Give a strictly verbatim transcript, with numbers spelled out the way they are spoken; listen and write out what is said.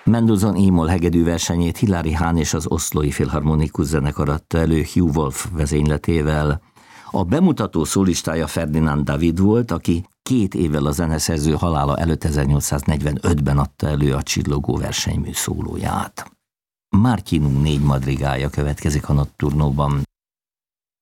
Mendelssohn émol hegedű versenyét Hilary Hahn és az Oszlói Filharmonikus Zenekar adta elő Hugh Wolf vezényletével. A bemutató szólistája Ferdinand David volt, aki két évvel a zeneszerző halála előtt ezernyolcszáznegyvenötben adta elő a csillogó versenymű szólóját. Martinus négy madrigája következik a Nocturnóban.